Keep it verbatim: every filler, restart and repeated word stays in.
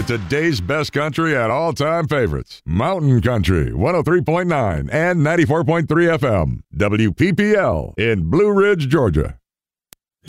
with today's best country and all-time favorites. Mountain Country, one oh three point nine and ninety-four point three F M. W P P L in Blue Ridge, Georgia.